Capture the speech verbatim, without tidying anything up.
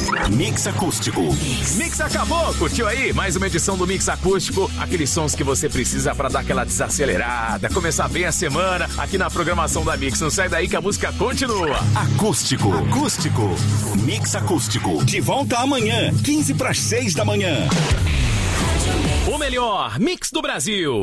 Mix Acústico. Mix acabou, curtiu aí? Mais uma edição do Mix Acústico. Aqueles sons que você precisa pra dar aquela desacelerada, começar bem a semana aqui na programação da Mix. Não sai daí que a música continua. Acústico. Acústico. Mix Acústico. De volta amanhã, quinze para as seis da manhã. O melhor Mix do Brasil.